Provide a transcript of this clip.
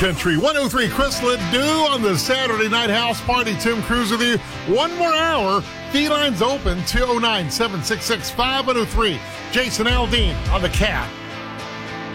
Country 103, Chris Ledoux on the Saturday Night House Party. Tim Cruz with you. One more hour. Felines open 209-766-5103. Jason Aldean on the Cat